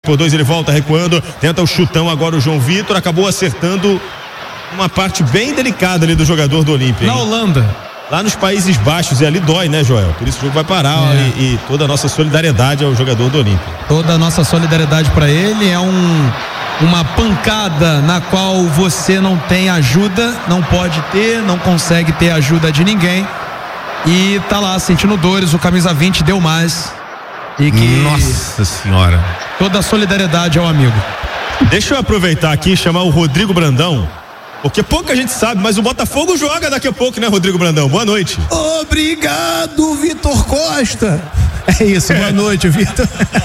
por 2, ele volta recuando, tenta o chutão agora o João Vitor, acabou acertando uma parte bem delicada ali do jogador do Olímpia. Na Holanda. Lá nos Países Baixos, e ali dói, né, Joel? Por isso o jogo vai parar e toda a nossa solidariedade ao jogador do Olímpia. Toda a nossa solidariedade para ele. É uma pancada na qual você não tem ajuda, não pode ter, não consegue ter ajuda de ninguém. E tá lá sentindo dores, o camisa 20 deu mais. E que Nossa Senhora. Toda a solidariedade ao amigo. Deixa eu aproveitar aqui e chamar o Rodrigo Brandão, porque pouca gente sabe, mas o Botafogo joga daqui a pouco, né, Rodrigo Brandão? Boa noite. Obrigado, Vitor Costa. É isso, boa noite, Vitor.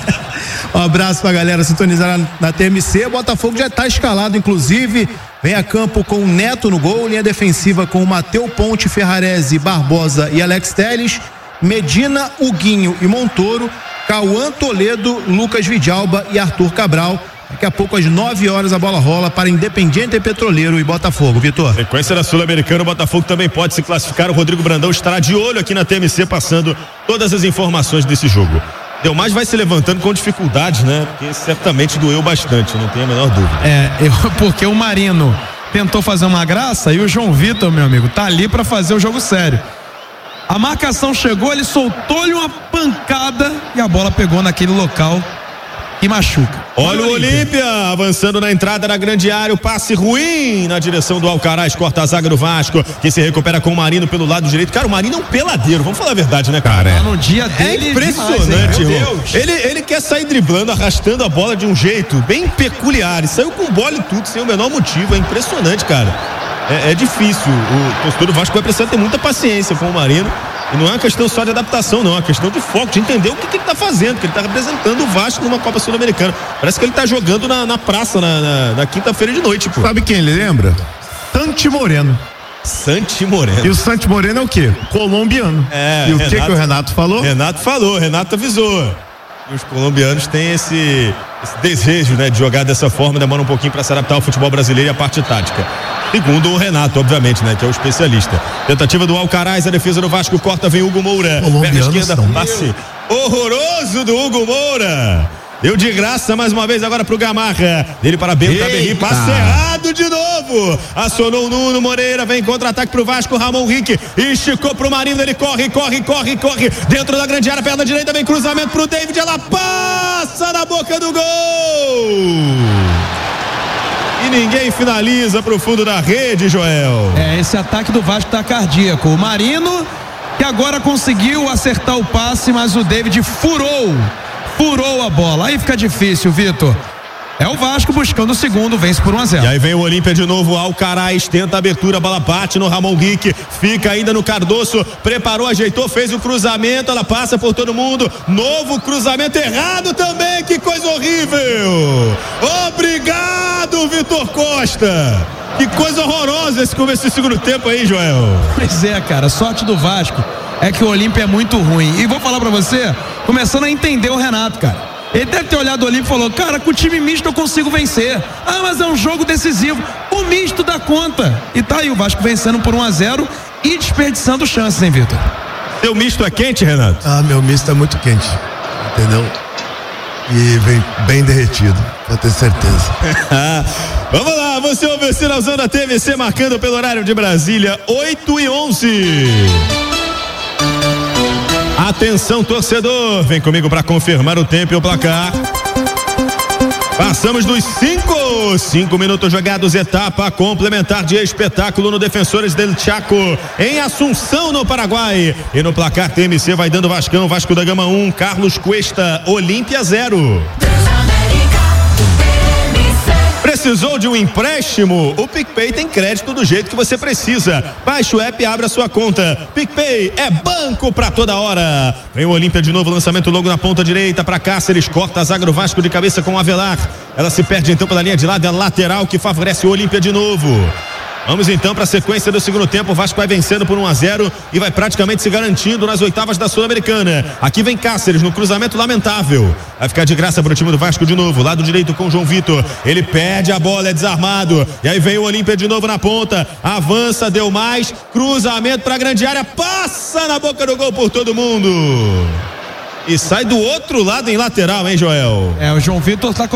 Um abraço pra galera sintonizar na TMC. O Botafogo já tá escalado, inclusive. Vem a campo com o Neto no gol, linha defensiva com o Mateu Ponte, Ferrarese, Barbosa e Alex Telles, Medina, Huguinho e Montoro, Cauã Toledo, Lucas Vidalba e Arthur Cabral. Daqui a pouco, às 9 horas, a bola rola para Independiente Petroleiro e Botafogo. Vitor. Sequência da Sul-Americana, o Botafogo também pode se classificar. O Rodrigo Brandão estará de olho aqui na TMC, passando todas as informações desse jogo. Delmais vai se levantando com dificuldades, né? Porque certamente doeu bastante, não tenho a menor dúvida. Porque o Marino tentou fazer uma graça e o João Vitor, meu amigo, tá ali para fazer o jogo sério. A marcação chegou, ele soltou-lhe uma pancada e a bola pegou naquele local e machuca. Olha o Olímpia avançando na entrada da grande área, o passe ruim na direção do Alcaraz, corta a zaga do Vasco, que se recupera com o Marino pelo lado direito. Cara, o Marino é um peladeiro, vamos falar a verdade, né, cara? No dia dele é impressionante, irmão. Ele quer sair driblando, arrastando a bola de um jeito bem peculiar, e saiu com bola e tudo, sem o menor motivo, é impressionante, cara. É difícil, o torcedor do Vasco vai precisar ter muita paciência com o Marino. E não é uma questão só de adaptação, não, é uma questão de foco, de entender o que ele tá fazendo, que ele tá representando o Vasco numa Copa Sul-Americana. Parece que ele tá jogando na praça na quinta-feira de noite, pô. Sabe quem ele lembra? Santi Moreno. Santi Moreno. E o Santi Moreno é o quê? Colombiano. E o que o Renato falou? Renato avisou. E os colombianos têm esse desejo, né, de jogar dessa forma, demora um pouquinho para se adaptar ao futebol brasileiro e a parte tática. Segundo o Renato, obviamente, né, que é o especialista. Tentativa do Alcaraz, a defesa do Vasco corta, vem Hugo Moura. Perna esquerda, passe horroroso do Hugo Moura. Deu de graça mais uma vez agora pro Gamarra. Dele para Bento Taberri, passe errado de novo. Acionou o Nuno Moreira, vem contra-ataque pro Vasco, Ramon Henrique esticou pro Marino, ele corre. Dentro da grande área, perna direita, vem cruzamento pro David, ela passa na boca do gol. E ninguém finaliza pro fundo da rede, Joel. Esse ataque do Vasco tá cardíaco. O Marino, que agora conseguiu acertar o passe, mas o David furou a bola. Aí fica difícil, Vitor. É o Vasco buscando o segundo, vence por 1-0. E aí vem o Olímpia de novo, Alcaraz tenta a abertura, a bola bate no Ramon Henrique, fica ainda no Cardoso, preparou, ajeitou, fez o cruzamento, ela passa por todo mundo, novo cruzamento errado também, que coisa horrível. Obrigado, Vitor Costa. Que coisa horrorosa esse começo do segundo tempo aí, Joel. Pois é, cara, sorte do Vasco é que o Olímpia é muito ruim. E vou falar pra você, começando a entender o Renato, cara. Ele deve ter olhado o Olímpia e falou, cara, com o time misto eu consigo vencer. Mas é um jogo decisivo. O misto dá conta. E tá aí o Vasco vencendo por 1-0 e desperdiçando chances, hein, Vitor? Seu misto é quente, Renato? Meu misto é muito quente, entendeu? E vem bem derretido, pra ter certeza. Vamos lá, você ouve o sinalzão da TVC marcando pelo horário de Brasília, 8h11. Atenção, torcedor, vem comigo para confirmar o tempo e o placar. Passamos dos 5 minutos jogados, etapa complementar de espetáculo no Defensores del Chaco, em Assunção, no Paraguai. E no placar, TMC vai dando Vascão, Vasco da Gama 1, Carlos Cuesta, Olímpia 0. Precisou de um empréstimo? O PicPay tem crédito do jeito que você precisa. Baixe o app e abra sua conta. PicPay é banco pra toda hora. Vem o Olímpia de novo, lançamento logo na ponta direita pra Cáceres, corta a zaga do Vasco de cabeça com o Avelar. Ela se perde então pela linha de lado, é lateral que favorece o Olímpia de novo. Vamos então para a sequência do segundo tempo. O Vasco vai vencendo por 1-0 e vai praticamente se garantindo nas oitavas da Sul-Americana. Aqui vem Cáceres no cruzamento lamentável. Vai ficar de graça para o time do Vasco de novo. Lado direito com o João Vitor. Ele perde a bola, é desarmado. E aí vem o Olímpia de novo na ponta. Avança, deu mais. Cruzamento para a grande área. Passa na boca do gol por todo mundo. E sai do outro lado em lateral, hein, Joel? O João Vitor tá